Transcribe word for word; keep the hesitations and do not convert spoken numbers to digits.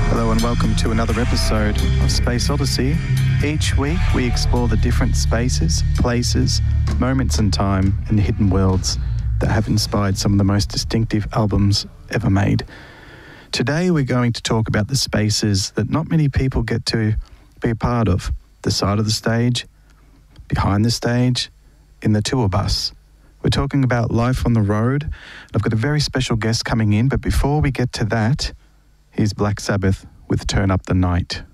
Hello and welcome to another episode of Space Odyssey. Each week we explore the different spaces, places, moments in time and hidden worlds that have inspired some of the most distinctive albums ever made. Today we're going to talk about the spaces that not many people get to be a part of. The side of the stage, behind the stage, in the tour bus. We're talking about life on the road. I've got a very special guest coming in, but before we get to that, here's Black Sabbath with Turn Up the Night.